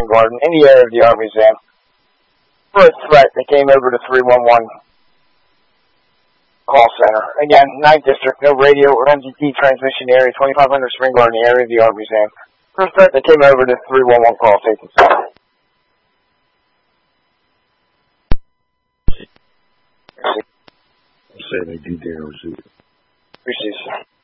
Spring Garden in the area of the Art Museum for a threat that came over to 311 call center. Again, 9th District, no radio or MGT transmission area, 2500 Spring Garden, the area of the Art Museum. For a threat that came over to 311 call safety center. Say they do their receiver. Appreciate it.